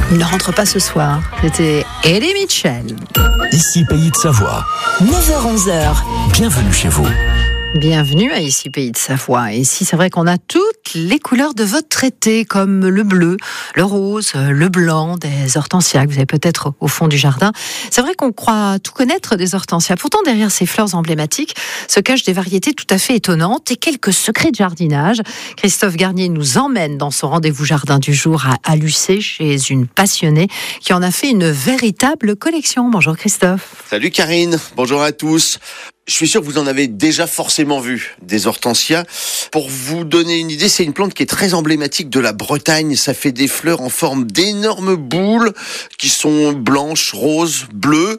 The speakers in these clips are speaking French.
Il ne rentre pas ce soir. C'était Eddie Mitchell. Ici Pays de Savoie. 9h-11h. Bienvenue chez vous. Bienvenue à Ici Pays de Savoie. Et ici, c'est vrai qu'on a toutes les couleurs de votre été, comme le bleu, le rose, le blanc, des hortensias que vous avez peut-être au fond du jardin. C'est vrai qu'on croit tout connaître des hortensias. Pourtant, derrière ces fleurs emblématiques se cachent des variétés tout à fait étonnantes et quelques secrets de jardinage. Christophe Garnier nous emmène dans son rendez-vous jardin du jour à Lucé, chez une passionnée qui en a fait une véritable collection. Bonjour Christophe. Salut Karine, bonjour à tous. Je suis sûr que vous en avez déjà forcément vu, des hortensias. Pour vous donner une idée, c'est une plante qui est très emblématique de la Bretagne. Ça fait des fleurs en forme d'énormes boules qui sont blanches, roses, bleues.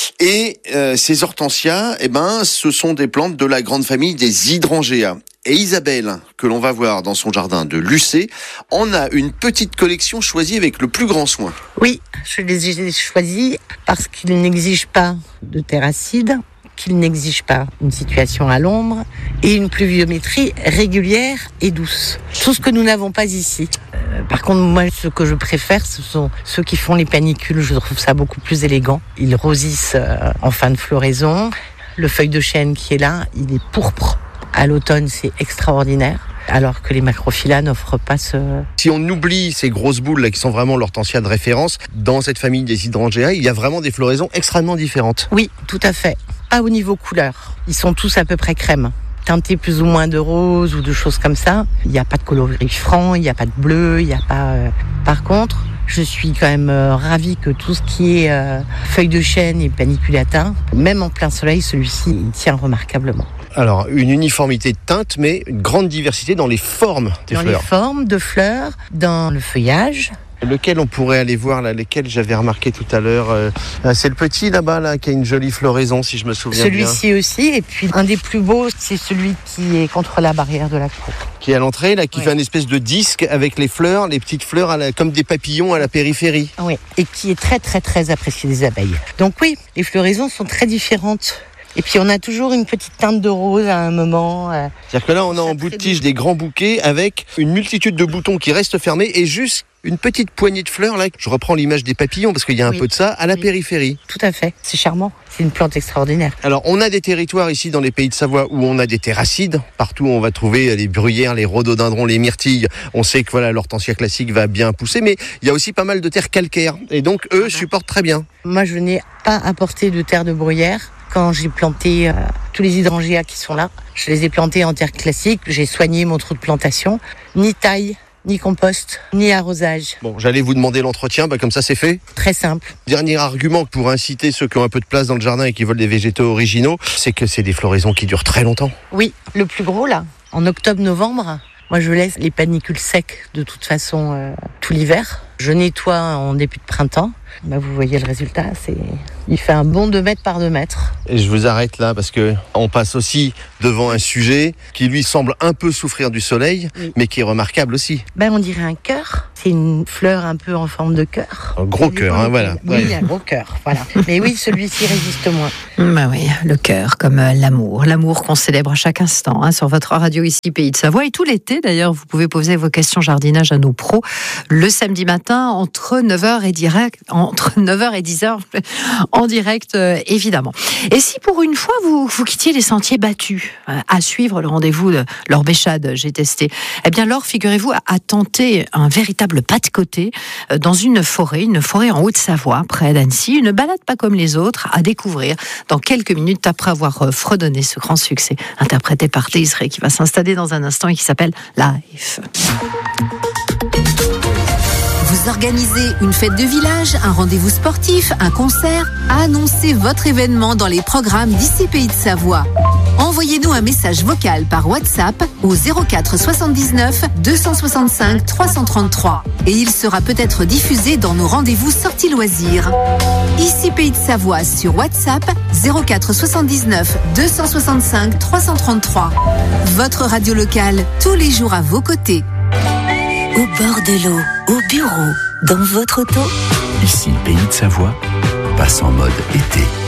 Et ces hortensias, ce sont des plantes de la grande famille des hydrangeas. Et Isabelle, que l'on va voir dans son jardin de Lucé, en a une petite collection choisie avec le plus grand soin. Oui, je les ai choisis parce qu'ils n'exigent pas de terre acide, qu'il n'exige pas une situation à l'ombre et une pluviométrie régulière et douce. Tout ce que nous n'avons pas ici. Par contre, moi, ce que je préfère, ce sont ceux qui font les panicules. Je trouve ça beaucoup plus élégant. Ils rosissent en fin de floraison. Le feuille de chêne qui est là, il est pourpre. À l'automne, c'est extraordinaire. Alors que les macrophylla n'offrent pas ce... Si on oublie ces grosses boules là qui sont vraiment l'hortensia de référence, dans cette famille des hydrangeas, il y a vraiment des floraisons extrêmement différentes. Oui, tout à fait. Pas au niveau couleur. Ils sont tous à peu près crème. Teintés plus ou moins de rose ou de choses comme ça. Il n'y a pas de coloris franc, il n'y a pas de bleu, il n'y a pas... Par contre, je suis quand même ravie que tout ce qui est feuilles de chêne et paniculata, même en plein soleil, celui-ci il tient remarquablement. Alors, une uniformité de teinte, mais une grande diversité dans les formes des fleurs. Dans les formes de fleurs, dans le feuillage. Lequel on pourrait aller voir, là, lesquels j'avais remarqué tout à l'heure. C'est le petit là-bas, là, qui a une jolie floraison, si je me souviens bien. Celui-ci aussi, et puis un des plus beaux, c'est celui qui est contre la barrière de la cour. Qui est à l'entrée, là, qui fait un espèce de disque avec les fleurs, les petites fleurs comme des papillons à la périphérie. Oui, et qui est très très très apprécié des abeilles. Donc oui, les floraisons sont très différentes. Et puis on a toujours une petite teinte de rose à un moment. C'est-à-dire que là, on a en bout de tige des grands bouquets avec une multitude de boutons qui restent fermés et juste une petite poignée de fleurs. Là, je reprends l'image des papillons parce qu'il y a un peu de ça à la périphérie. Tout à fait, c'est charmant. C'est une plante extraordinaire. Alors, on a des territoires ici dans les Pays de Savoie où on a des terres acides. Partout, on va trouver les bruyères, les rhododendrons, les myrtilles. On sait que voilà, l'hortensia classique va bien pousser, mais il y a aussi pas mal de terres calcaires. Et donc, eux supportent très bien. Moi, je n'ai pas apporté de terre de bruyère. Quand j'ai planté tous les hydrangeas qui sont là, je les ai plantés en terre classique. J'ai soigné mon trou de plantation. Ni taille, ni compost, ni arrosage. Bon, j'allais vous demander l'entretien, comme ça c'est fait. Très simple. Dernier argument pour inciter ceux qui ont un peu de place dans le jardin et qui veulent des végétaux originaux, c'est que c'est des floraisons qui durent très longtemps. Oui, le plus gros là, en octobre-novembre, moi je laisse les panicules secs de toute façon tout l'hiver. Je nettoie en début de printemps. Vous voyez le résultat, il fait un bon 2 mètres par 2 mètres. Et je vous arrête là parce que on passe aussi devant un sujet qui lui semble un peu souffrir du soleil, mais qui est remarquable aussi. On dirait un cœur. C'est une fleur un peu en forme de cœur. Un gros cœur, voilà. Oui, un gros cœur, voilà. Mais oui, celui-ci résiste moins. Oui, le cœur comme l'amour qu'on célèbre à chaque instant sur votre radio ici Pays de Savoie. Et tout l'été d'ailleurs, vous pouvez poser vos questions jardinage à nos pros le samedi matin entre 9h et 10h en direct évidemment. Et si pour une fois vous quittiez les sentiers battus à suivre le rendez-vous de Laure Béchade, j'ai testé, Laure, figurez-vous, a tenté un véritable pas de côté dans une forêt en Haute-Savoie, près d'Annecy, une balade pas comme les autres à découvrir dans quelques minutes après avoir fredonné ce grand succès interprété par Désiré qui va s'installer dans un instant et qui s'appelle Life. Vous organisez une fête de village, un rendez-vous sportif, un concert? Annoncez votre événement dans les programmes d'Ici Pays de Savoie. Envoyez-nous un message vocal par WhatsApp au 04 79 265 333 et il sera peut-être diffusé dans nos rendez-vous sorties loisirs. Ici Pays de Savoie sur WhatsApp 04 79 265 333. Votre radio locale tous les jours à vos côtés. Au bord de l'eau, au bureau, dans votre auto. Ici Pays de Savoie, passe en mode été.